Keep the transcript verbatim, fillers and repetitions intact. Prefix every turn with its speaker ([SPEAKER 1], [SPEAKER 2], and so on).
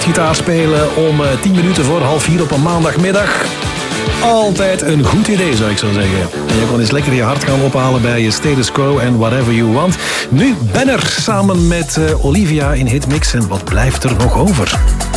[SPEAKER 1] luchtgitaar spelen om uh, tien minuten voor half vier op een maandagmiddag. Altijd een goed idee, zou ik zo zeggen. En je kon eens lekker je hart gaan ophalen bij je Status Quo en Whatever You Want. Nu Benner samen met uh, Olivia in Hitmix. En wat blijft er nog over?